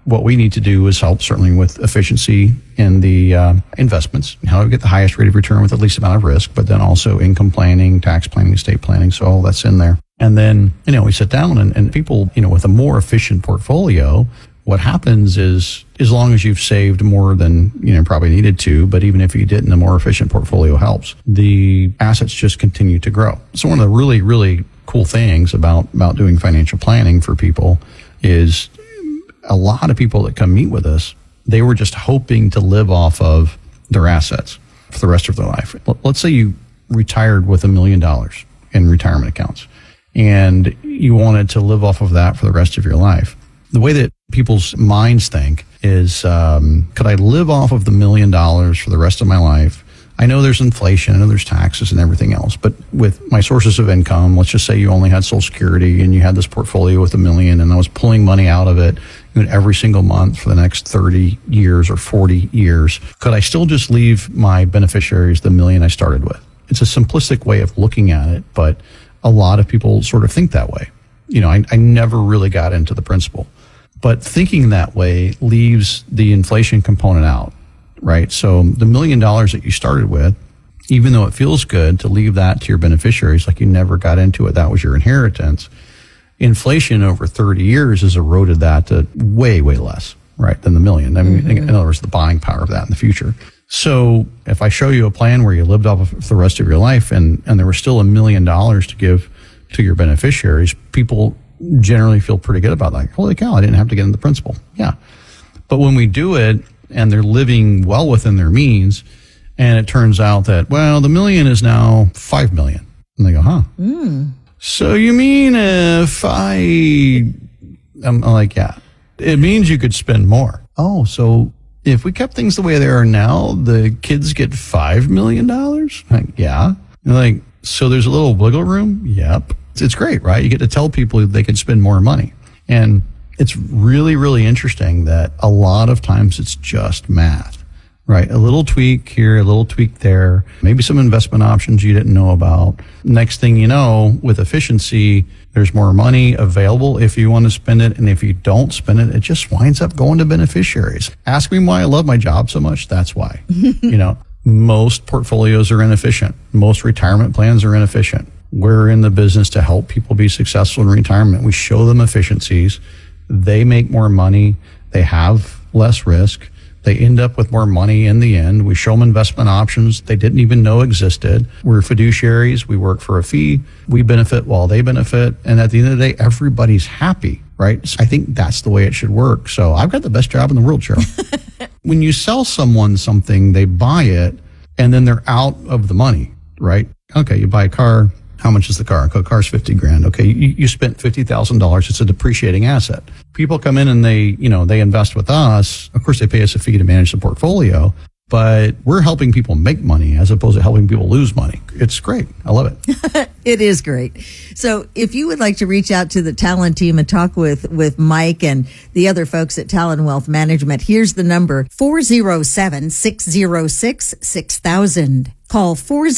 what we need to do is help certainly with efficiency in the investments, how to get the highest rate of return with the least amount of risk, but then also income planning, tax planning, estate planning. So all that's in there. And then, we sit down and people, with a more efficient portfolio, what happens is as long as you've saved more than, probably needed to, but even if you didn't, a more efficient portfolio helps. The assets just continue to grow. So one of the really, really cool things about doing financial planning for people is a lot of people that come meet with us, they were just hoping to live off of their assets for the rest of their life. Let's say you retired with $1 million in retirement accounts and you wanted to live off of that for the rest of your life. The way that people's minds think is, could I live off of the $1 million for the rest of my life? I know there's inflation, I know there's taxes and everything else, but with my sources of income, let's just say you only had Social Security and you had this portfolio with $1 million and I was pulling money out of it every single month for the next 30 years or 40 years. Could I still just leave my beneficiaries the $1 million I started with? It's a simplistic way of looking at it, but a lot of people sort of think that way. I never really got into the principle, but thinking that way leaves the inflation component out. Right. So the $1 million that you started with, even though it feels good to leave that to your beneficiaries, like you never got into it, that was your inheritance. Inflation over 30 years has eroded that to way, way less, right, than the $1 million. I mean, in other words, the buying power of that in the future. So if I show you a plan where you lived off of for the rest of your life and there was still $1 million to give to your beneficiaries, people generally feel pretty good about that. Holy cow, I didn't have to get into the principal. Yeah. But when we do it, and they're living well within their means, and it turns out that, the $1 million is now $5 million. And they go, huh? So you mean if I'm like, yeah, it means you could spend more. Oh, so if we kept things the way they are now, the kids get $5 million? Like, yeah. And like, so there's a little wiggle room? Yep. It's great, right? You get to tell people they can spend more money. And it's really, really interesting that a lot of times it's just math, right? A little tweak here, a little tweak there, maybe some investment options you didn't know about. Next thing you know, with efficiency, there's more money available if you want to spend it. And if you don't spend it, it just winds up going to beneficiaries. Ask me why I love my job so much. That's why. Most portfolios are inefficient. Most retirement plans are inefficient. We're in the business to help people be successful in retirement. We show them efficiencies. They make more money. They have less risk. They end up with more money in the end. We show them investment options they didn't even know existed. We're fiduciaries. We work for a fee. We benefit while they benefit. And at the end of the day, everybody's happy, right? So I think that's the way it should work. So I've got the best job in the world, Cheryl. When you sell someone something, they buy it and then they're out of the money, right? Okay, you buy a car. How much is the car? The car's $50,000. Okay, you spent $50,000. It's a depreciating asset. People come in and they invest with us. Of course, they pay us a fee to manage the portfolio, but we're helping people make money as opposed to helping people lose money. It's great. I love it. It is great. So if you would like to reach out to the Talon team and talk with Mike and the other folks at Talon Wealth Management, here's the number, 407-606-6000. Call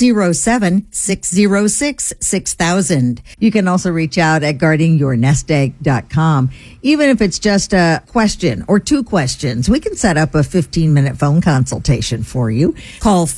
407-606-6000. You can also reach out at guardingyournestegg.com. Even if it's just a question or two questions, we can set up a 15-minute phone consultation for you. Call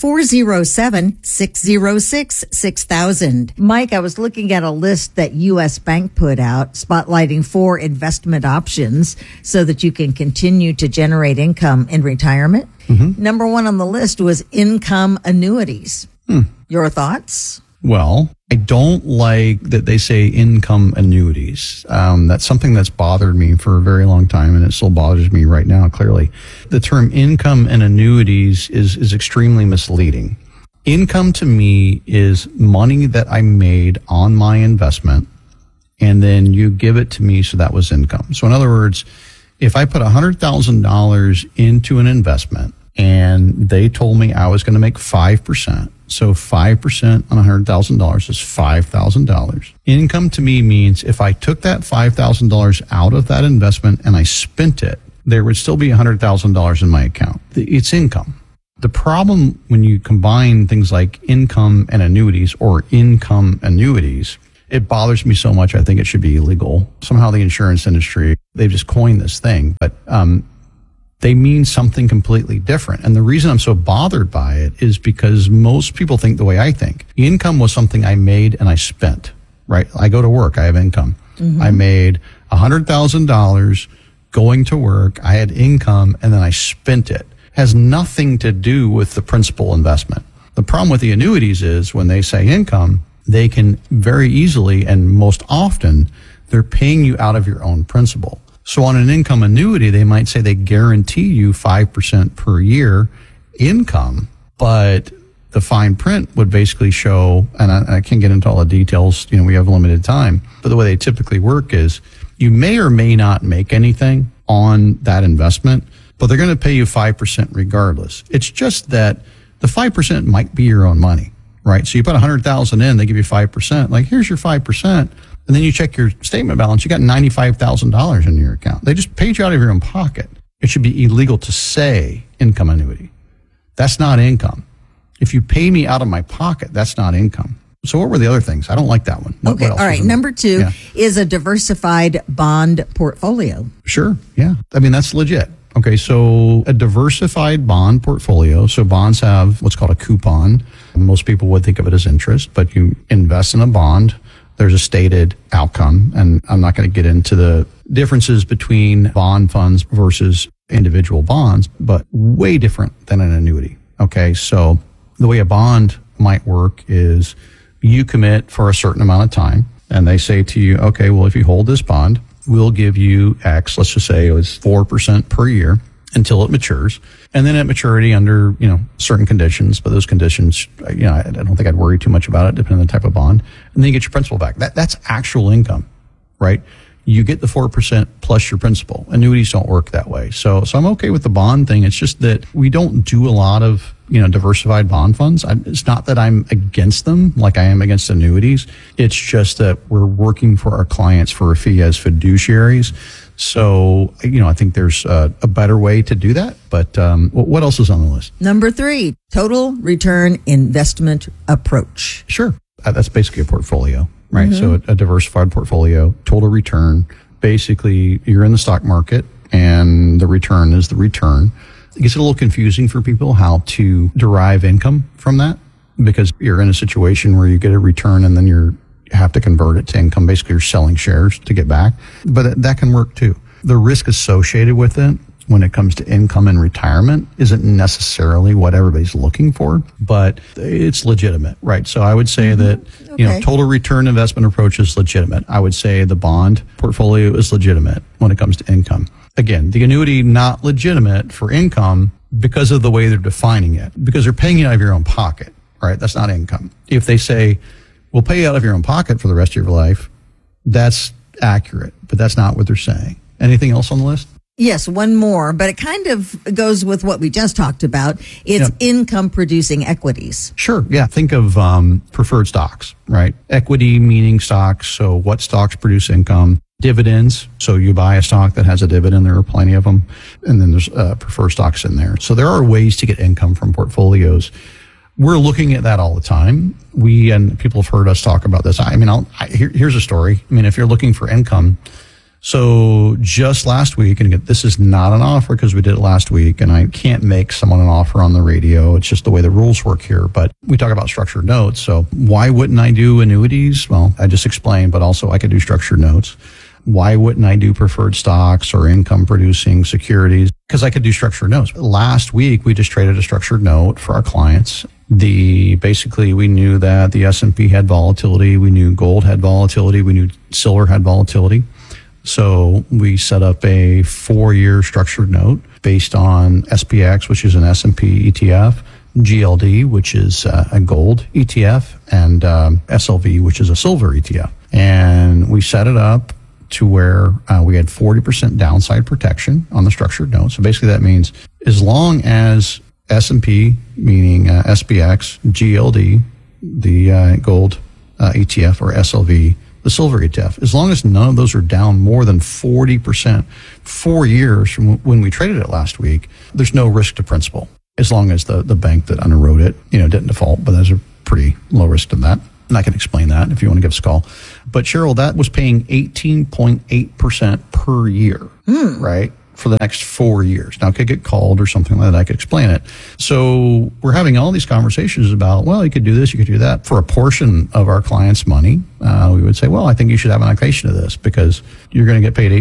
407-606-6000. Mike, I was looking at a list that U.S. Bank put out spotlighting 4 investment options so that you can continue to generate income in retirement. Mm-hmm. Number 1 on the list was income annuities. Your thoughts? Well, I don't like that they say income annuities. That's something that's bothered me for a very long time, and it still bothers me right now, clearly. The term income and annuities is extremely misleading. Income to me is money that I made on my investment, and then you give it to me, so that was income. So in other words, if I put $100,000 into an investment, and they told me I was going to make 5%. So 5% on $100,000 is $5,000. Income to me means if I took that $5,000 out of that investment and I spent it, there would still be $100,000 in my account. It's income. The problem when you combine things like income and annuities or income annuities It bothers me so much. I think it should be illegal. Somehow the insurance industry, they've just coined this thing, but they mean something completely different. And the reason I'm so bothered by it is because most people think the way I think. Income was something I made and I spent, right? I go to work. I have income. I made $100,000 going to work. I had income and then I spent it. Has nothing to do with the principal investment. The problem with the annuities is when they say income, they can very easily and most often they're paying you out of your own principal. So on an income annuity, they might say they guarantee you 5% per year income, but the fine print would basically show, and I can't get into all the details, we have limited time, but the way they typically work is you may or may not make anything on that investment, but they're going to pay you 5% regardless. It's just that the 5% might be your own money. Right. So you put 100,000 in, they give you 5%. Like, here's your 5%. And then you check your statement balance. You got $95,000 in your account. They just paid you out of your own pocket. It should be illegal to say income annuity. That's not income. If you pay me out of my pocket, that's not income. So what were the other things? I don't like that one. Okay. All right. Number 2 is a diversified bond portfolio. Sure. Yeah. I mean, that's legit. Okay, so a diversified bond portfolio. So bonds have what's called a coupon. Most people would think of it as interest, but you invest in a bond. There's a stated outcome, and I'm not going to get into the differences between bond funds versus individual bonds, but way different than an annuity. Okay, so the way a bond might work is you commit for a certain amount of time, and they say to you, okay, well, if you hold this bond, we'll give you X, let's just say it was 4% per year until it matures. And then at maturity under, certain conditions, but those conditions, I don't think I'd worry too much about it, depending on the type of bond. And then you get your principal back. That's actual income, right? You get the 4% plus your principal. Annuities don't work that way. So I'm okay with the bond thing. It's just that we don't do a lot of, diversified bond funds. It's not that I'm against them like I am against annuities. It's just that we're working for our clients for a fee as fiduciaries. So, I think there's a better way to do that. But what else is on the list? Number 3, total return investment approach. Sure. That's basically a portfolio, right? So a diversified portfolio, total return. Basically, you're in the stock market and the return is the return. It gets a little confusing for people how to derive income from that because you're in a situation where you get a return and then you have to convert it to income. Basically, you're selling shares to get back. But that can work too. The risk associated with it when it comes to income and retirement isn't necessarily what everybody's looking for, but it's legitimate, right? So I would say that, total return investment approach is legitimate. I would say the bond portfolio is legitimate when it comes to income. Again, the annuity not legitimate for income because of the way they're defining it, because they're paying you out of your own pocket, right? That's not income. If they say, we'll pay you out of your own pocket for the rest of your life, that's accurate, but that's not what they're saying. Anything else on the list? Yes, one more, but it kind of goes with what we just talked about. It's income producing equities. Sure. Yeah. Think of preferred stocks, right? Equity meaning stocks. So what stocks produce income? Dividends. So you buy a stock that has a dividend. There are plenty of them. And then there's preferred stocks in there. So there are ways to get income from portfolios. We're looking at that all the time. We and people have heard us talk about this. Here's a story. If you're looking for income, so just last week, and again, this is not an offer because we did it last week, and I can't make someone an offer on the radio. It's just the way the rules work here. But we talk about structured notes. So why wouldn't I do annuities? Well, I just explained, but also I could do structured notes. Why wouldn't I do preferred stocks or income producing securities? Because I could do structured notes. Last week, we just traded a structured note for our clients. Basically, we knew that the S&P had volatility. We knew gold had volatility. We knew silver had volatility. So we set up a 4-year structured note based on SPX, which is an S&P ETF, GLD, which is a gold ETF, and SLV, which is a silver ETF. And we set it up to where we had 40% downside protection on the structured note. So basically that means as long as S&P, meaning SPX, GLD, the gold ETF, or SLV, the silver ETF, as long as none of those are down more than 40%, 4 years from when we traded it last week, there's no risk to principal, as long as the bank that underwrote it, didn't default, but there's a pretty low risk to that. And I can explain that if you want to give us a call. But Cheryl, that was paying 18.8% per year, right? For the next 4 years. Now, it could get called or something like that. I could explain it. So we're having all these conversations about, well, you could do this, you could do that. For a portion of our clients' money, we would say, well, I think you should have an allocation of this because you're going to get paid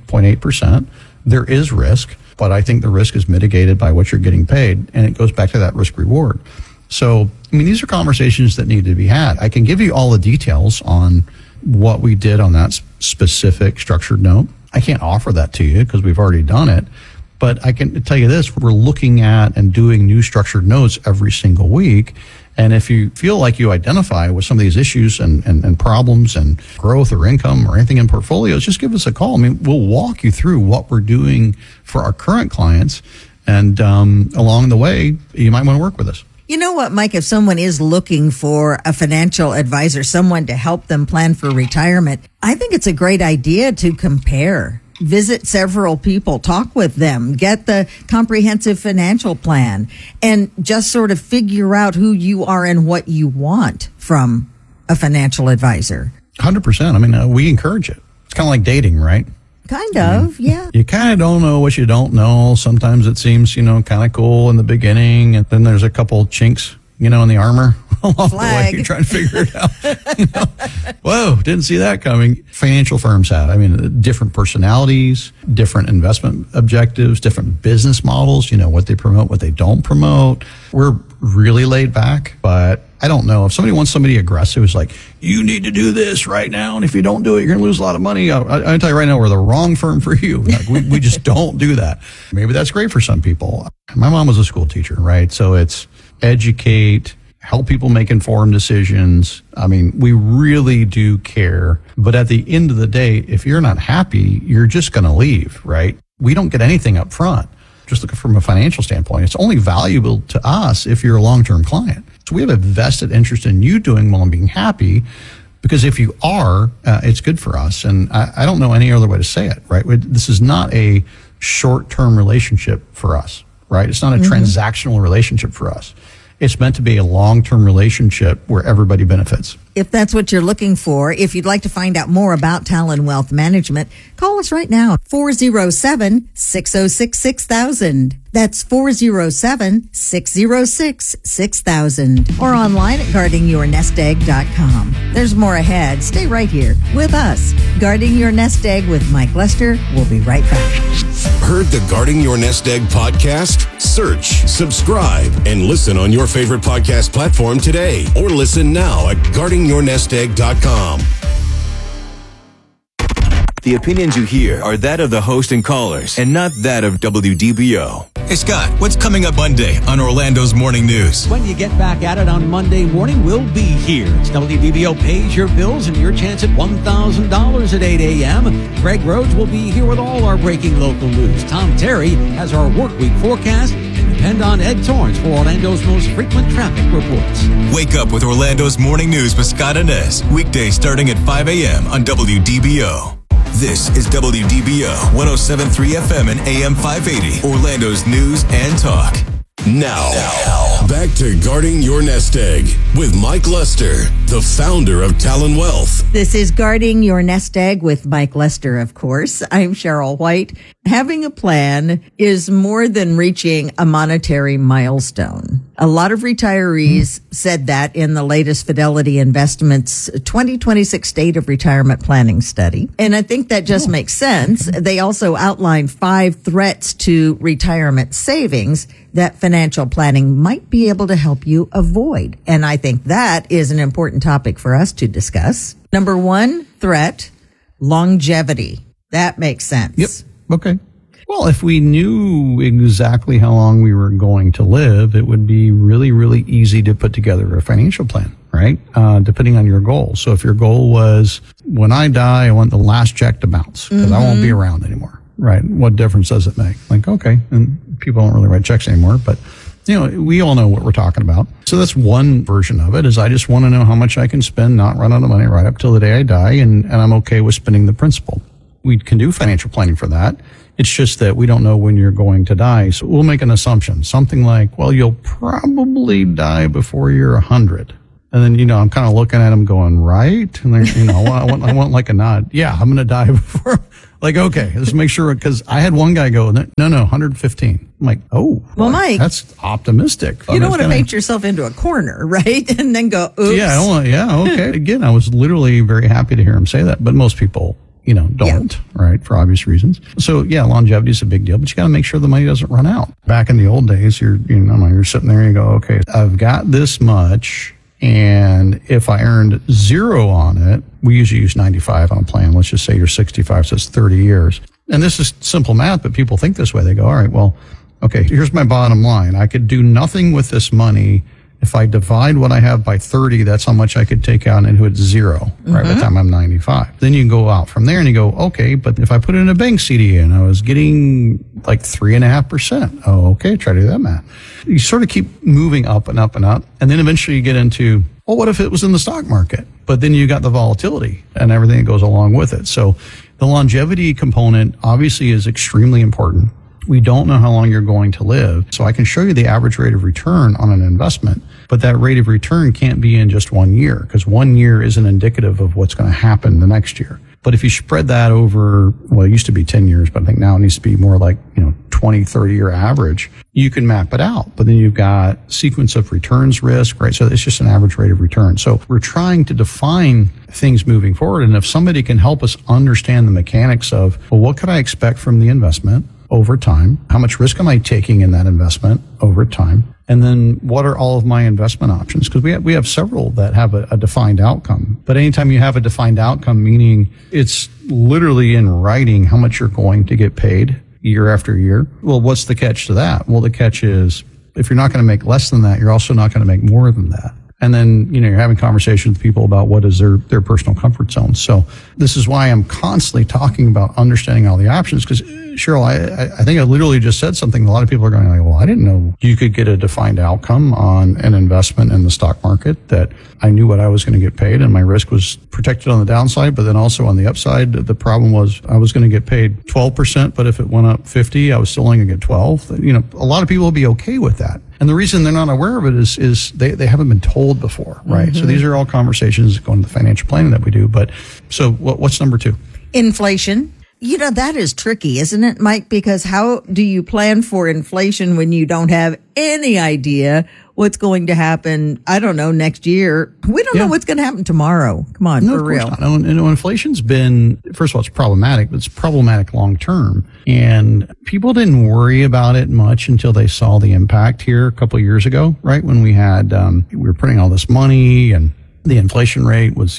18.8%. There is risk, but I think the risk is mitigated by what you're getting paid. And it goes back to that risk reward. So, I mean, these are conversations that need to be had. I can give you all the details on what we did on that specific structured note. I can't offer that to you because we've already done it. But I can tell you this, we're looking at and doing new structured notes every single week. And if you feel like you identify with some of these issues and problems and growth or income or anything in portfolios, just give us a call. I mean, we'll walk you through what we're doing for our current clients. And along the way, you might want to work with us. You know what, Mike, if someone is looking for a financial advisor, someone to help them plan for retirement, I think it's a great idea to compare. Visit several people, talk with them, get the comprehensive financial plan, and just sort of figure out who you are and what you want from a financial advisor. 100%. I mean, we encourage it. It's kind of like dating, right? Kind of, yeah. You kind of don't know what you don't know. Sometimes it seems, kind of cool in the beginning, and then there's a couple chinks, in the armor along the way. You're trying to figure it out. Whoa, didn't see that coming. Financial firms have, different personalities, different investment objectives, different business models, what they promote, what they don't promote. We're really laid back, but I don't know. If somebody wants somebody aggressive who's like, you need to do this right now, and if you don't do it, you're going to lose a lot of money. I tell you right now, we're the wrong firm for you. Like, we just don't do that. Maybe that's great for some people. My mom was a school teacher, right? So it's educate, help people make informed decisions. We really do care. But at the end of the day, if you're not happy, you're just going to leave, right? We don't get anything up front. Just looking from a financial standpoint, it's only valuable to us if you're a long-term client. So we have a vested interest in you doing well and being happy, because if you are, it's good for us. And I don't know any other way to say it, right? This is not a short-term relationship for us, right? It's not a transactional relationship for us. It's meant to be a long-term relationship where everybody benefits. If that's what you're looking for, if you'd like to find out more about Talon Wealth Management, call us right now, 407-606-6000. That's 407-606-6000. Or online at guardingyournestegg.com. There's more ahead. Stay right here with us. Guarding Your Nest Egg with Mike Lester. We'll be right back. Heard the Guarding Your Nest Egg podcast? Search, subscribe, and listen on your favorite podcast platform today. Or listen now at guardingyournestegg.com. The opinions you hear are that of the host and callers, and not that of WDBO. Hey, Scott, what's coming up Monday on Orlando's Morning News? When you get back at it on Monday morning, we'll be here. It's WDBO Pays Your Bills and your chance at $1,000 at 8 a.m. Greg Rhodes will be here with all our breaking local news. Tom Terry has our work week forecast, and depend on Ed Torrance for Orlando's most frequent traffic reports. Wake up with Orlando's Morning News with Scott Inez. Weekdays starting at 5 a.m. on WDBO. This is WDBO 107.3 FM and AM 580, Orlando's news and talk. Now, back to Guarding Your Nest Egg with Mike Lester, the founder of Talon Wealth. This is Guarding Your Nest Egg with Mike Lester, of course. I'm Cheryl White. Having a plan is more than reaching a monetary milestone. A lot of retirees said that in the latest Fidelity Investments 2026 State of Retirement Planning Study. And I think that just makes sense. They also outlined 5 threats to retirement savings that financial planning might be able to help you avoid. And I think that is an important topic for us to discuss. Number 1 threat, longevity. That makes sense. Yep. Okay. Well, if we knew exactly how long we were going to live, it would be really, really easy to put together a financial plan, right? Depending on your goal. So if your goal was, when I die, I want the last check to bounce because I won't be around anymore, right? What difference does it make? Like, okay, and people don't really write checks anymore, but we all know what we're talking about. So that's one version of it, is I just want to know how much I can spend, not run out of money right up till the day I die, and I'm okay with spending the principal. We can do financial planning for that. It's just that we don't know when you're going to die. So we'll make an assumption, something like, well, you'll probably die before you're 100. And then, I'm kind of looking at them going, right? And they're, I want like a nod. Yeah, I'm going to die before. Like, okay, let's make sure, because I had one guy go, no, 115. I'm like, oh, well, Mike, that's optimistic. You don't want to paint yourself into a corner, right? And then go, oops. Yeah, okay. Again, I was literally very happy to hear him say that, but most people, don't, right, for obvious reasons. So, yeah, longevity is a big deal, but you got to make sure the money doesn't run out. Back in the old days, you're sitting there and you go, okay, I've got this much. And if I earned 0 on it, we usually use 95 on a plan. Let's just say you're 65, so it's 30 years. And this is simple math, but people think this way. They go, all right, well, okay, here's my bottom line. I could do nothing with this money. If I divide what I have by 30, that's how much I could take out and it's 0, right, by the time I'm 95. Then you can go out from there and you go, okay, but if I put it in a bank CD and I was getting like 3.5%, oh, okay, try to do that math. You sort of keep moving up and up and up. And then eventually you get into, well, what if it was in the stock market? But then you got the volatility and everything that goes along with it. So the longevity component obviously is extremely important. We don't know how long you're going to live. So I can show you the average rate of return on an investment, but that rate of return can't be in just 1 year, because 1 year isn't indicative of what's going to happen the next year. But if you spread that over, well, it used to be 10 years, but I think now it needs to be more like, 20, 30 year average, you can map it out. But then you've got sequence of returns risk, right? So it's just an average rate of return. So we're trying to define things moving forward. And if somebody can help us understand the mechanics of, well, what could I expect from the investment over time? How much risk am I taking in that investment over time? And then what are all of my investment options? Because we have several that have a defined outcome. But anytime you have a defined outcome, meaning it's literally in writing how much you're going to get paid year after year. Well, what's the catch to that? Well, the catch is if you're not going to make less than that, you're also not going to make more than that. And then, you're having conversations with people about what is their personal comfort zone. So this is why I'm constantly talking about understanding all the options, because Cheryl, I think I literally just said something. A lot of people are going like, well, I didn't know you could get a defined outcome on an investment in the stock market, that I knew what I was going to get paid and my risk was protected on the downside, but then also on the upside, the problem was I was going to get paid 12%, but if it went up 50, I was still only going to get 12. A lot of people will be okay with that. And the reason they're not aware of it is they haven't been told before, right? Mm-hmm. So these are all conversations going to the financial planning that we do. But so what's number 2? Inflation. That is tricky, isn't it, Mike? Because how do you plan for inflation when you don't have any idea what's going to happen, I don't know, next year? We don't know what's going to happen tomorrow. Come on, for real. Inflation's been, first of all, it's problematic, but it's problematic long term. And people didn't worry about it much until they saw the impact here a couple of years ago, right? When we had, we were printing all this money and the inflation rate was,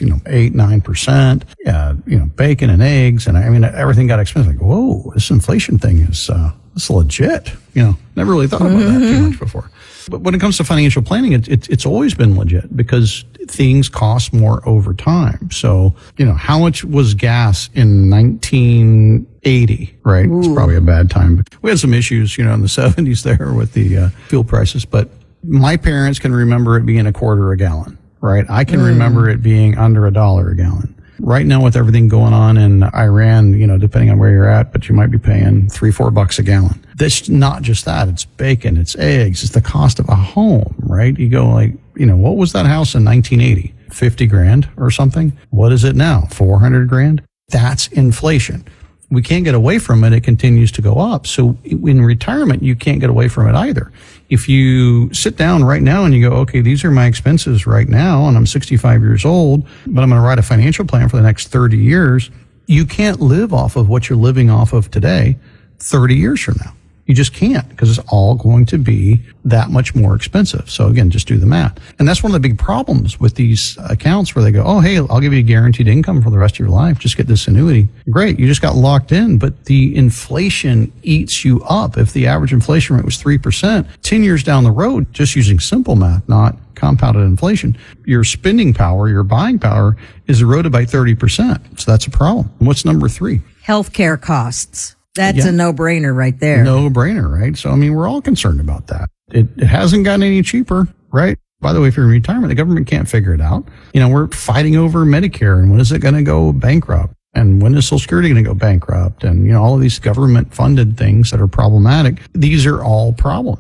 8-9%, bacon and eggs. And everything got expensive. Like, whoa, this inflation thing is, it's legit. Never really thought about that too much before. But when it comes to financial planning, it's always been legit because things cost more over time. So, how much was gas in 1980, right? Ooh. It's probably a bad time. We had some issues, in the 70s there with the fuel prices, but my parents can remember it being $0.25 a gallon. Right. I can remember it being under $1 a gallon. Right now with everything going on in Iran, depending on where you're at, but you might be paying $3-4 a gallon. That's not just that. It's bacon, it's eggs, it's the cost of a home, right? You go like, what was that house in 1980? $50,000 or something? What is it now? $400,000? That's inflation. We can't get away from it. It continues to go up. So in retirement, you can't get away from it either. If you sit down right now and you go, okay, these are my expenses right now, and I'm 65 years old, but I'm going to write a financial plan for the next 30 years, you can't live off of what you're living off of today 30 years from now. You just can't, because it's all going to be that much more expensive. So again, just do the math. And that's one of the big problems with these accounts where they go, oh, hey, I'll give you a guaranteed income for the rest of your life. Just get this annuity. Great. You just got locked in, but the inflation eats you up. If the average inflation rate was 3%, 10 years down the road, just using simple math, not compounded inflation, your spending power, your buying power is eroded by 30%. So that's a problem. What's number 3? Healthcare costs. That's a no-brainer right there. No-brainer, right? So, we're all concerned about that. It hasn't gotten any cheaper, right? By the way, if you're in retirement, the government can't figure it out. We're fighting over Medicare, and when is it going to go bankrupt? And when is Social Security going to go bankrupt? And, all of these government-funded things that are problematic. These are all problems.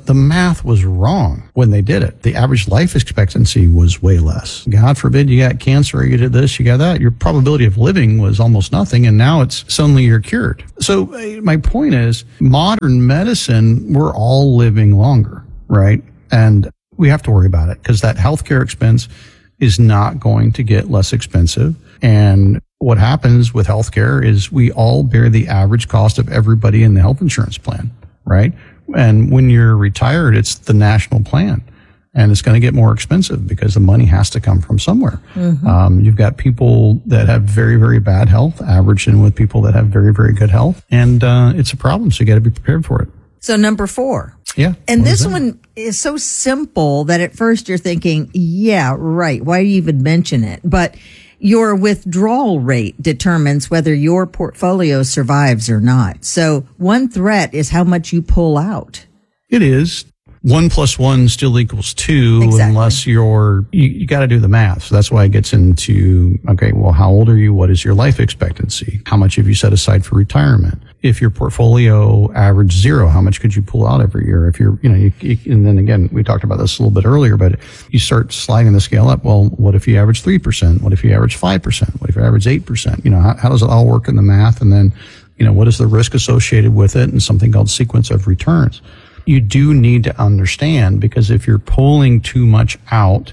the math was wrong when they did it. The average life expectancy was way less. God forbid you got cancer, or you did this, you got that. Your probability of living was almost nothing, and now it's suddenly you're cured. So my point is, modern medicine, we're all living longer, right? And we have to worry about it because that healthcare expense is not going to get less expensive. And what happens with healthcare is we all bear the average cost of everybody in the health insurance plan, right? And when you're retired, it's the national plan. And it's going to get more expensive because the money has to come from somewhere. You've got people that have very, very bad health averaged in with people that have very, very good health. And it's a problem. So you got to be prepared for it. So number 4. Yeah. And this one is so simple that at first you're thinking, yeah, right. Why do you even mention it? But your withdrawal rate determines whether your portfolio survives or not. So one threat is how much you pull out. It is. 1 + 1 still equals 2, Exactly. unless you got to do the math. So that's why it gets into, okay, well, how old are you? What is your life expectancy? How much have you set aside for retirement? If your portfolio averaged 0, how much could you pull out every year? If you're, and then again, we talked about this a little bit earlier, but you start sliding the scale up. Well, what if you average 3%? What if you average 5%? What if you average 8%? How does it all work in the math? And then, what is the risk associated with it? And something called sequence of returns. You do need to understand, because if you're pulling too much out,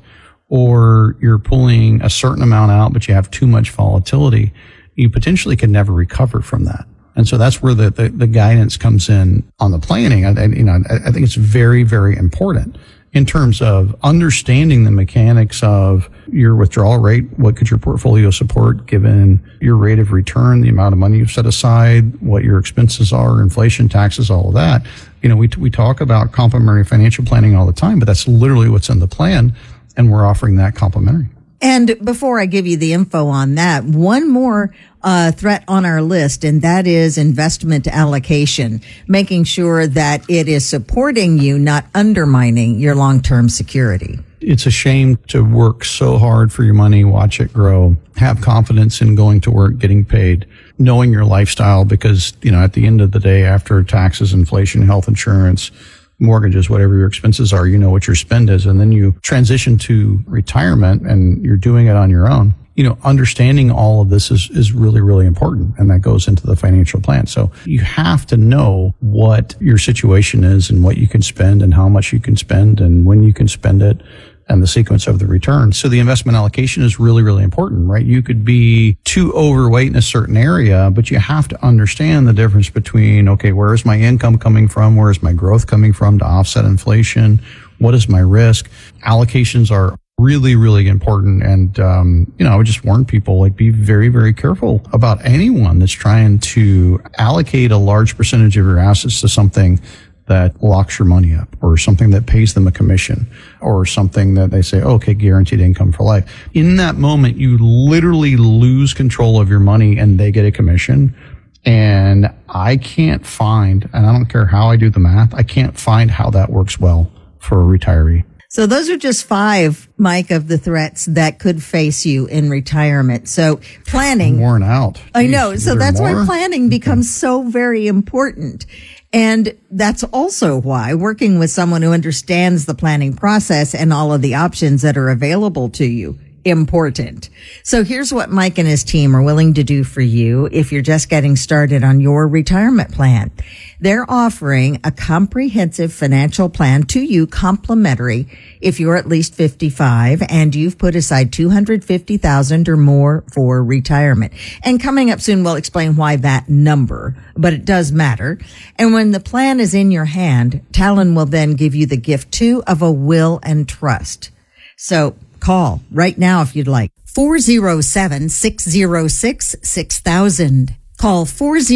or you're pulling a certain amount out, but you have too much volatility, you potentially can never recover from that. And so that's where the guidance comes in on the planning. I think it's very, very important in terms of understanding the mechanics of your withdrawal rate. What could your portfolio support given your rate of return, the amount of money you've set aside, what your expenses are, inflation, taxes, all of that. We talk about complementary financial planning all the time, but that's literally what's in the plan, and we're offering that complementary. And before I give you the info on that, one more threat on our list, and that is investment allocation, making sure that it is supporting you, not undermining your long-term security. It's a shame to work so hard for your money, watch it grow, have confidence in going to work, getting paid, knowing your lifestyle, because, at the end of the day, after taxes, inflation, health insurance, mortgages, whatever your expenses are, you know what your spend is. And then you transition to retirement and you're doing it on your own. Understanding all of this is really, really important. And that goes into the financial plan. So you have to know what your situation is and what you can spend and how much you can spend and when you can spend it and the sequence of the return. So the investment allocation is really, really important, right? You could be too overweight in a certain area, but you have to understand the difference between, okay, where is my income coming from? Where is my growth coming from to offset inflation? What is my risk? Allocations are really, really important. And, I would just warn people, be very, very careful about anyone that's trying to allocate a large percentage of your assets to something that locks your money up, or something that pays them a commission, or something that they say, okay, guaranteed income for life. In that moment, you literally lose control of your money and they get a commission. And I can't find, and I don't care how I do the math, I can't find how that works well for a retiree. So those are just 5, Mike, of the threats that could face you in retirement. So planning. I'm worn out. I know. Jeez, So that's more? why planning becomes so very important. And that's also why working with someone who understands the planning process and all of the options that are available to you, important. So here's what Mike and his team are willing to do for you if you're just getting started on your retirement plan. They're offering a comprehensive financial plan to you, complimentary, if you're at least 55 and you've put aside $250,000 or more for retirement. And coming up soon, we'll explain why that number, but it does matter. And when the plan is in your hand, Talon will then give you the gift too of a will and trust. So call right now if you'd like. 407-606-6000. Call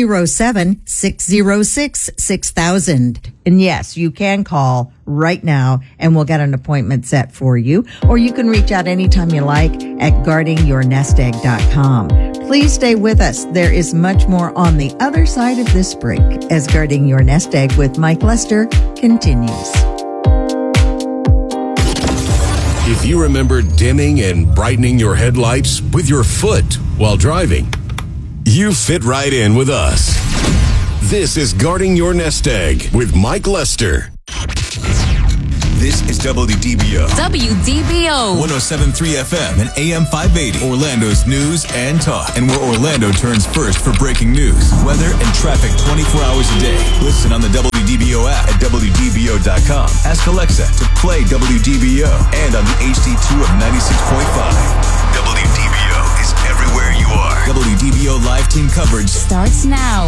407-606-6000. And yes, you can call right now and we'll get an appointment set for you. Or you can reach out anytime you like at guardingyournestegg.com. Please stay with us. There is much more on the other side of this break as Guarding Your Nest Egg with Mike Lester continues. If you remember dimming and brightening your headlights with your foot while driving, you fit right in with us. This is Guarding Your Nest Egg with Mike Lester. This is WDBO. WDBO. 107.3 FM and AM 580. Orlando's news and talk. And where Orlando turns first for breaking news, weather, and traffic 24 hours a day. Listen on the WDBO app at WDBO.com. Ask Alexa to play WDBO and on the HD2 of 96.5. WDBO is everywhere you are. WDBO live team coverage Starts now.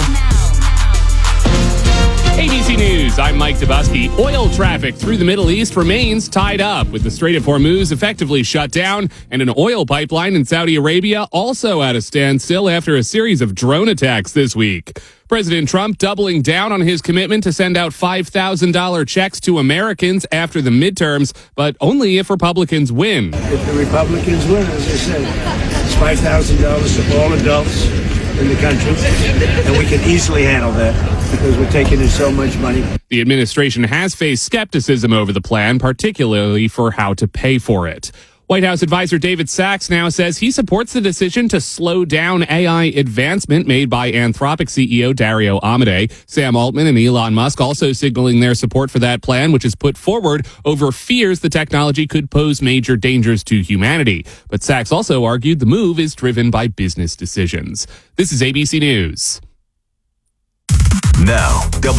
ABC News, I'm Mike Dubusky. Oil traffic through the Middle East remains tied up, with the Strait of Hormuz effectively shut down and an oil pipeline in Saudi Arabia also at a standstill after a series of drone attacks this week. President Trump doubling down on his commitment to send out $5,000 checks to Americans after the midterms, but only if Republicans win. If the Republicans win, as I said, it's $5,000 to all adults in the country, and we can easily handle that because we're taking in so much money. The administration has faced skepticism over the plan, particularly for how to pay for it. White House advisor David Sachs now says he supports the decision to slow down AI advancement made by Anthropic CEO Dario Amodei. Sam Altman and Elon Musk also signaling their support for that plan, which is put forward over fears the technology could pose major dangers to humanity. But Sachs also argued the move is driven by business decisions. This is ABC News. now.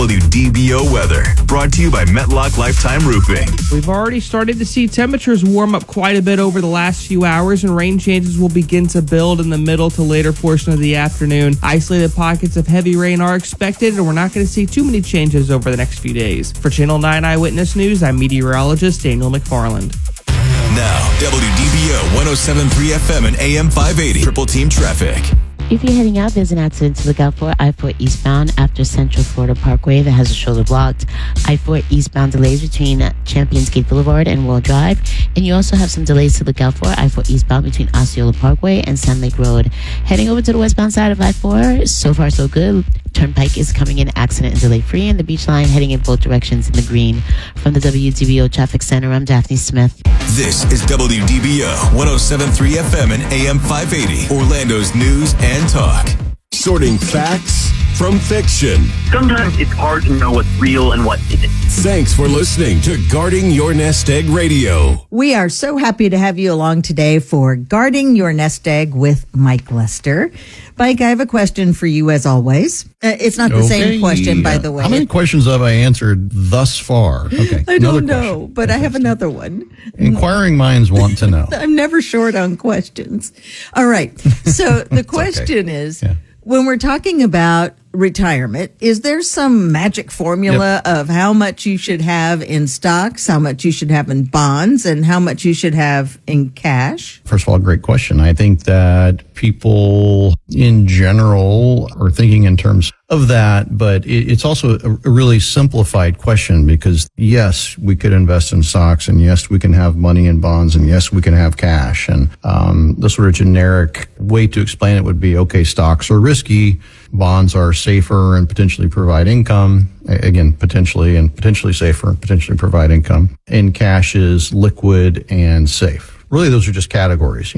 WDBO weather brought to you by Metlock Lifetime Roofing. We've already started to see temperatures warm up quite a bit over the last few hours, and rain chances will begin to build in the middle to later portion of the afternoon. Isolated pockets of heavy rain are expected, and we're not going to see too many changes over the next few days. For Channel 9 Eyewitness News, I'm meteorologist Daniel McFarland. Now, WDBO 107.3 FM and AM 580. Triple Team Traffic. If you're heading out, there's an accident to look out for. I-4 eastbound after Central Florida Parkway that has a shoulder blocked. I-4 eastbound delays between Champions Gate Boulevard and World Drive. And you also have some delays to look out for. I-4 eastbound between Osceola Parkway and Sand Lake Road. Heading over to the westbound side of I-4, so far so good. Turnpike is coming in accident and delay free, and the beach line heading in both directions in the green. From the WDBO Traffic Center, I'm Daphne Smith. This is WDBO 107.3 FM and AM 580. Orlando's news and talk. Sorting facts from fiction. Sometimes it's hard to know what's real and what isn't. Thanks for listening to Guarding Your Nest Egg Radio. We are so happy to have you along today for Guarding Your Nest Egg with Mike Lester. Mike, I have a question for you as always. It's not the same question, by the way. How many questions have I answered thus far? Okay. I don't know, but I have another one. Inquiring minds want to know. I'm never short on questions. All right. So the question is, when we're talking about retirement, is there some magic formula of how much you should have in stocks, how much you should have in bonds, and how much you should have in cash? First of all, great question. I think that people in general are thinking in terms of that, but it's also a really simplified question because yes, we could invest in stocks, and yes, we can have money in bonds, and yes, we can have cash. And the sort of generic way to explain it would be, okay, stocks are risky, bonds are safer and potentially provide income. Again, potentially safer and potentially provide income. And cash is liquid and safe. Really, those are just categories,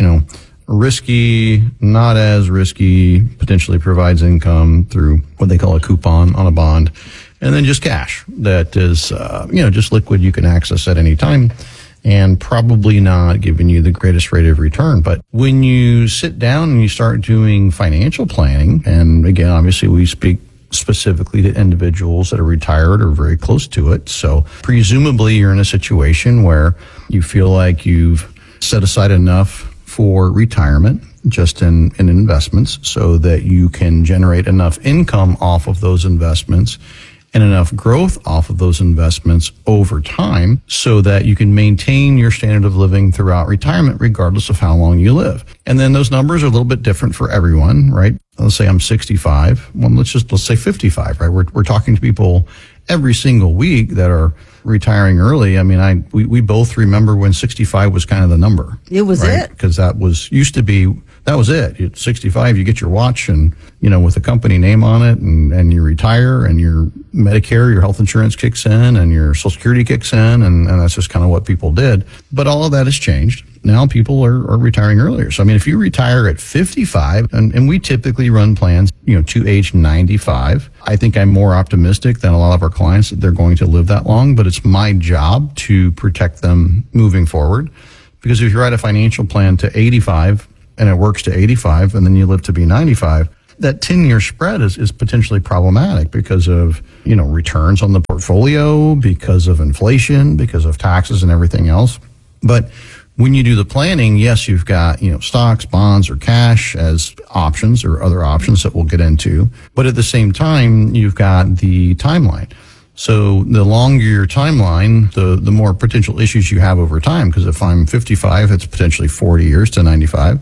risky, not as risky, potentially provides income through what they call a coupon on a bond. And then just cash that is, just liquid you can access at any time and probably not giving you the greatest rate of return. But when you sit down and you start doing financial planning, and again, obviously we speak specifically to individuals that are retired or very close to it. So presumably you're in a situation where you feel like you've set aside enough for retirement just in investments so that you can generate enough income off of those investments and enough growth off of those investments over time so that you can maintain your standard of living throughout retirement regardless of how long you live. And then those numbers are a little bit different for everyone, right? Let's say I'm 65. Well, let's say 55, right? We're talking to people every single week that are retiring early. I mean, we both remember when 65 was kind of the number. It was right? it. Because that used to be that was it. At 65, you get your watch and, with a company name on it, and you retire, and your Medicare, your health insurance kicks in, and your Social Security kicks in, and that's just kind of what people did. But all of that has changed. Now people are retiring earlier. So, if you retire at 55, and we typically run plans, to age 95, I think I'm more optimistic than a lot of our clients that they're going to live that long, but it's my job to protect them moving forward. Because if you write a financial plan to 85 and it works to 85 and then you live to be 95, that 10-year spread is potentially problematic because of, returns on the portfolio, because of inflation, because of taxes and everything else. But when you do the planning, yes, you've got, stocks, bonds, or cash as options or other options that we'll get into. But at the same time, you've got the timeline. So the longer your timeline, the more potential issues you have over time. Because if I'm 55, it's potentially 40 years to 95.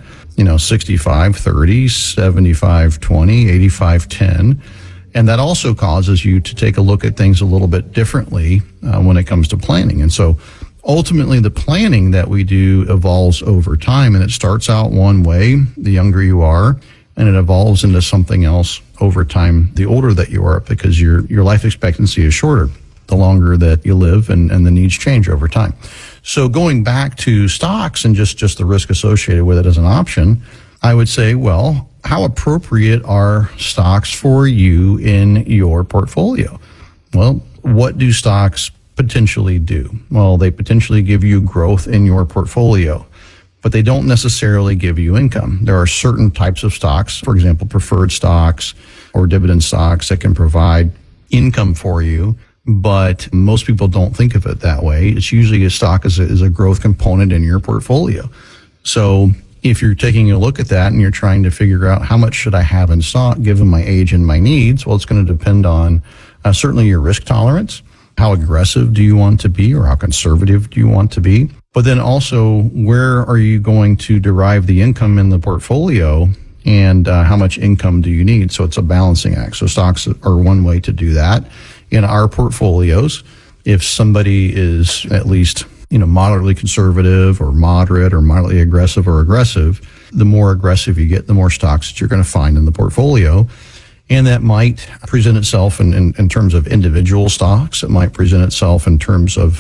65, 30, 75, 20, 85, 10. And that also causes you to take a look at things a little bit differently when it comes to planning. And so ultimately, the planning that we do evolves over time, and it starts out one way the younger you are, and it evolves into something else over time the older that you are, because your life expectancy is shorter the longer that you live, and the needs change over time. So going back to stocks and just the risk associated with it as an option, I would say, well, how appropriate are stocks for you in your portfolio? Well, what do stocks potentially do? Well, they potentially give you growth in your portfolio, but they don't necessarily give you income. There are certain types of stocks, for example, preferred stocks or dividend stocks, that can provide income for you, but most people don't think of it that way. It's usually a stock is a growth component in your portfolio. So if you're taking a look at that and you're trying to figure out how much should I have in stock given my age and my needs, well, it's going to depend on certainly your risk tolerance. How aggressive do you want to be, or how conservative do you want to be? But then also, where are you going to derive the income in the portfolio, and how much income do you need? So it's a balancing act. So stocks are one way to do that. In our portfolios, if somebody is at least, moderately conservative or moderate or moderately aggressive or aggressive, the more aggressive you get, the more stocks that you're going to find in the portfolio. And that might present itself in terms of individual stocks. It might present itself in terms of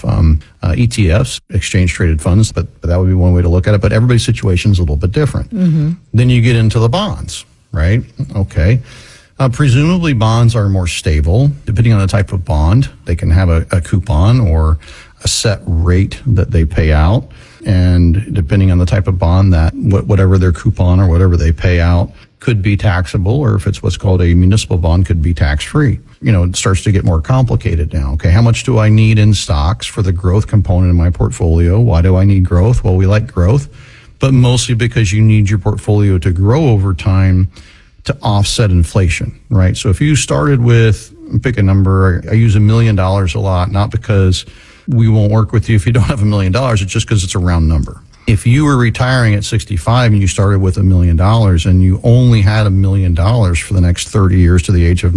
ETFs, exchange traded funds, but that would be one way to look at it. But everybody's situation is a little bit different. Mm-hmm. Then you get into the bonds, right? Okay. Presumably bonds are more stable. Depending on the type of bond, they can have a coupon or a set rate that they pay out. And depending on the type of bond, that whatever their coupon or whatever they pay out could be taxable, or if it's what's called a municipal bond, could be tax-free. It starts to get more complicated now. Okay, how much do I need in stocks for the growth component in my portfolio? Why do I need growth? Well, we like growth, but mostly because you need your portfolio to grow over time to offset inflation, right? So if you started with, pick a number, I use $1 million a lot, not because we won't work with you if you don't have $1 million, it's just because it's a round number. If you were retiring at 65 and you started with $1 million and you only had $1 million for the next 30 years to the age of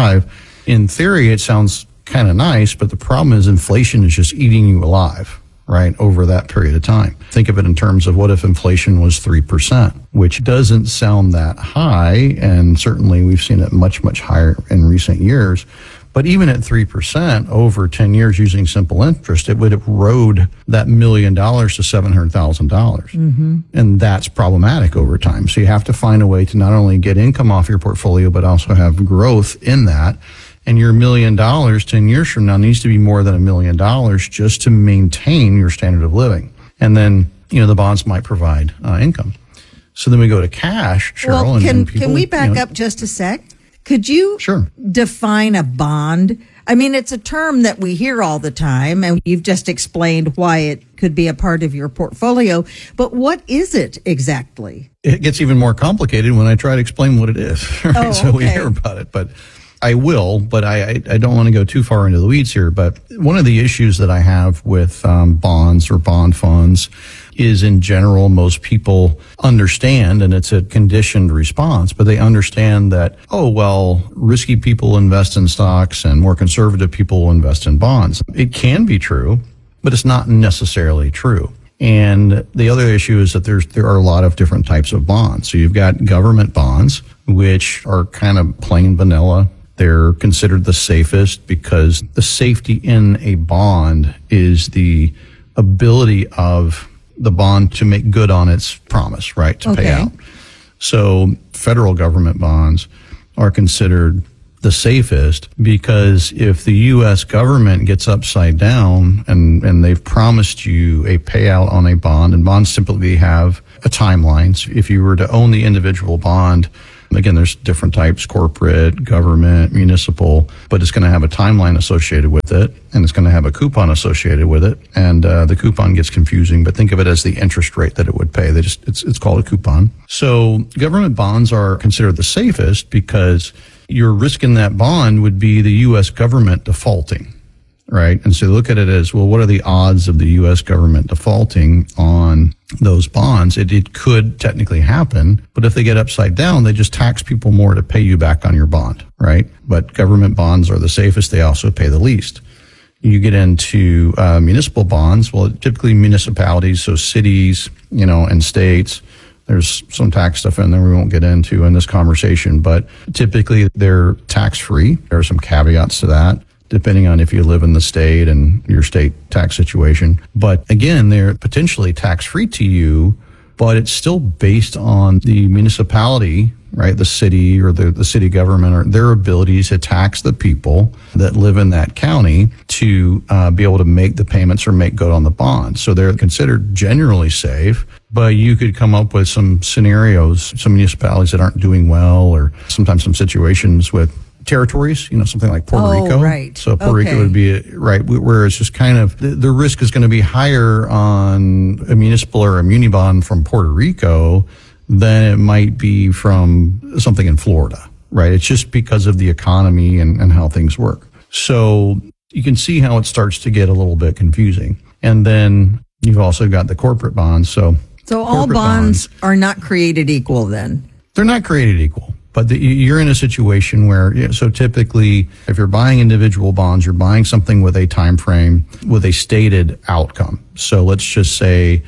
95, in theory, it sounds kind of nice, but the problem is inflation is just eating you alive, right, over that period of time. Think of it in terms of what if inflation was 3%, which doesn't sound that high, and certainly we've seen it much, much higher in recent years. But even at 3% over 10 years using simple interest, it would erode that $1 million to $700,000. Mm-hmm. And that's problematic over time. So you have to find a way to not only get income off your portfolio, but also have growth in that. And your $1 million 10 years from now needs to be more than $1 million just to maintain your standard of living. And then, the bonds might provide income. So then we go to cash, Cheryl. Well, can we back up just a sec? Could you define a bond? I mean, it's a term that we hear all the time, and you've just explained why it could be a part of your portfolio. But what is it exactly? It gets even more complicated when I try to explain what it is. Right? Oh, okay. So we hear about it, but I will, but I don't want to go too far into the weeds here. But one of the issues that I have with bonds or bond funds is, in general, most people understand, and it's a conditioned response, but they understand that, risky people invest in stocks and more conservative people invest in bonds. It can be true, but it's not necessarily true. And the other issue is that there are a lot of different types of bonds. So you've got government bonds, which are kind of plain vanilla. They're considered the safest because the safety in a bond is the ability of the bond to make good on its promise, right, to pay out. So federal government bonds are considered the safest because if the U.S. government gets upside down and they've promised you a payout on a bond, and bonds typically have a timeline. So if you were to own the individual bond, again, there's different types, corporate, government, municipal, but it's going to have a timeline associated with it, and it's going to have a coupon associated with it. And the coupon gets confusing, but think of it as the interest rate that it would pay. It's called a coupon. So government bonds are considered the safest because your risk in that bond would be the U.S. government defaulting, right? And so look at it as, well, what are the odds of the U.S. government defaulting on those bonds? It could technically happen, but if they get upside down, they just tax people more to pay you back on your bond, right? But government bonds are the safest. They also pay the least. You get into municipal bonds. Well, typically municipalities, so cities, and states. There's some tax stuff in there we won't get into in this conversation, but typically they're tax-free. There are some caveats to that, depending on if you live in the state and your state tax situation. But again, they're potentially tax-free to you, but it's still based on the municipality, right? The city or the city government, or their abilities to tax the people that live in that county to be able to make the payments or make good on the bond. So they're considered generally safe, but you could come up with some scenarios, some municipalities that aren't doing well, or sometimes some situations with territories, something like Puerto Rico. Right. So Puerto Rico would be, right, where it's just kind of, the risk is going to be higher on a municipal or a muni bond from Puerto Rico than it might be from something in Florida, right? It's just because of the economy and how things work. So you can see how it starts to get a little bit confusing. And then you've also got the corporate bonds. So all bonds are not created equal then? They're not created equal. But you're in a situation where, so typically, if you're buying individual bonds, you're buying something with a time frame, with a stated outcome. So let's just say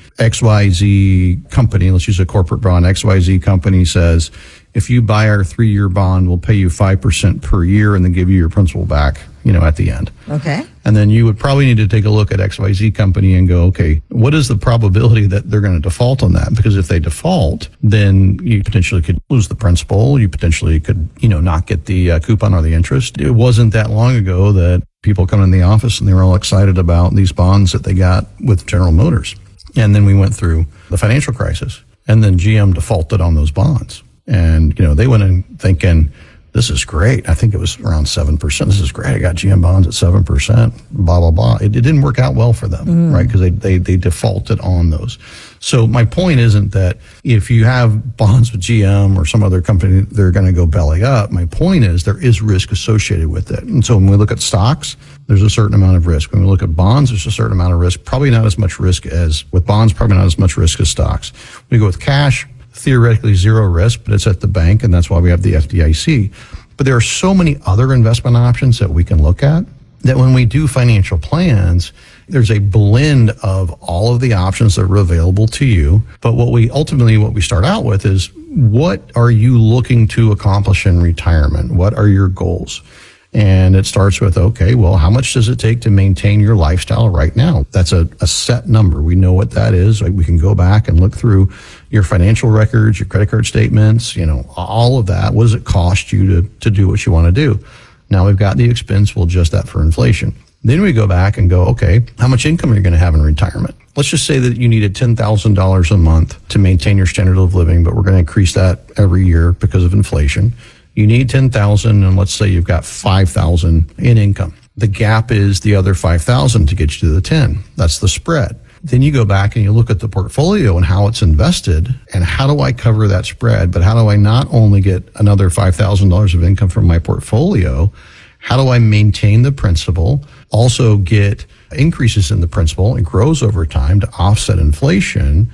XYZ company, let's use a corporate bond, XYZ company says, if you buy our 3-year bond, we'll pay you 5% per year and then give you your principal back, at the end. Okay. And then you would probably need to take a look at XYZ company and go, okay, what is the probability that they're going to default on that? Because if they default, then you potentially could lose the principal. You potentially could, not get the coupon or the interest. It wasn't that long ago that people come in the office and they were all excited about these bonds that they got with General Motors. And then we went through the financial crisis, and then GM defaulted on those bonds. And, they went in thinking, this is great. I think it was around 7%. This is great. I got GM bonds at 7%, blah, blah, blah. It didn't work out well for them, right? Because they defaulted on those. So my point isn't that if you have bonds with GM or some other company, they're going to go belly up. My point is there is risk associated with it. And so when we look at stocks, there's a certain amount of risk. When we look at bonds, there's a certain amount of risk. Probably not as much risk as with bonds, probably not as much risk as stocks. When we go with cash, theoretically zero risk, but it's at the bank, and that's why we have the FDIC. But there are so many other investment options that we can look at that when we do financial plans, there's a blend of all of the options that are available to you. But what we start out with is, what are you looking to accomplish in retirement? What are your goals? And it starts with, okay, well, how much does it take to maintain your lifestyle right now? That's a set number. We know what that is. We can go back and look through your financial records, your credit card statements, all of that. What does it cost you to do what you want to do? Now we've got the expense. We'll adjust that for inflation. Then we go back and go, okay, how much income are you going to have in retirement? Let's just say that you needed $10,000 a month to maintain your standard of living, but we're going to increase that every year because of inflation. You need $10,000, and let's say you've got $5,000 in income. The gap is the other $5,000 to get you to the 10. That's the spread. Then you go back and you look at the portfolio and how it's invested, and how do I cover that spread? But how do I not only get another $5,000 of income from my portfolio? How do I maintain the principal, also get increases in the principal? It grows over time to offset inflation.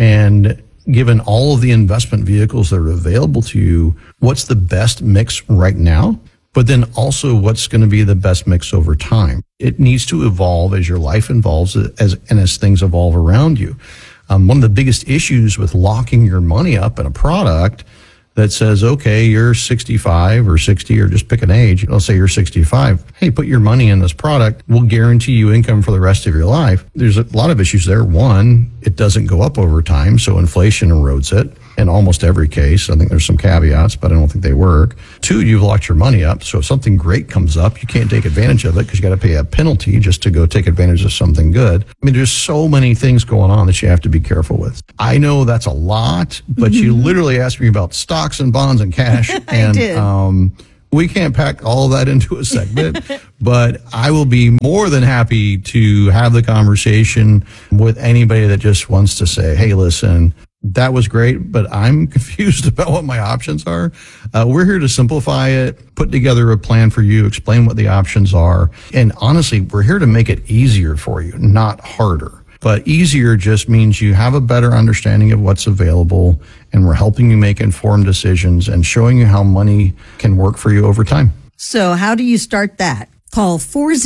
And given all of the investment vehicles that are available to you, what's the best mix right now? but then also what's going to be the best mix over time. It needs to evolve as your life evolves as things evolve around you. One of the biggest issues with locking your money up in a product that says, okay, you're 65 or 60 or just pick an age. Let's say you're 65. Hey, put your money in this product. We'll guarantee you income for the rest of your life. There's a lot of issues there. One, it doesn't go up over time, so inflation erodes it. In almost every case, I think there's some caveats, but I don't think they work. Two, you've locked your money up, so if something great comes up, you can't take advantage of it because you got to pay a penalty just to go take advantage of something good. I mean, there's so many things going on that you have to be careful with. I know that's a lot, but you literally asked me about stocks and bonds and cash, and we can't pack all of that into a segment, but I will be more than happy to have the conversation with anybody that just wants to say, hey, listen, that was great, but I'm confused about what my options are. We're here to simplify it, put together a plan for you, explain what the options are. And honestly, we're here to make it easier for you, not harder. But easier just means you have a better understanding of what's available, and we're helping you make informed decisions and showing you how money can work for you over time. So how do you start that? Call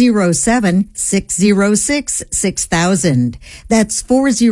407-606-6000. That's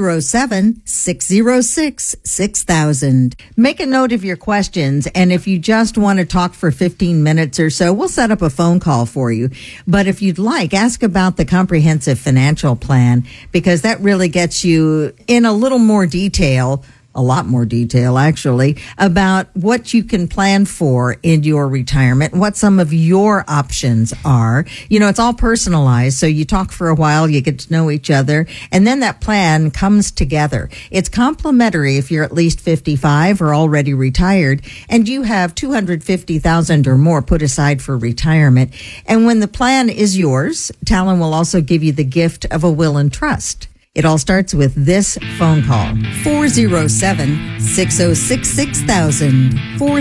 407-606-6000. Make a note of your questions, and if you just want to talk for 15 minutes or so, we'll set up a phone call for you. But if you'd like, ask about the comprehensive financial plan, because that really gets you in a little more detail, a lot more detail actually, about what you can plan for in your retirement, what some of your options are. You know, it's all personalized. So you talk for a while, you get to know each other, and then that plan comes together. It's complimentary if you're at least 55 or already retired, and you have $250,000 or more put aside for retirement. And when the plan is yours, Talon will also give you the gift of a will and trust. It all starts with this phone call, 407-606-6000,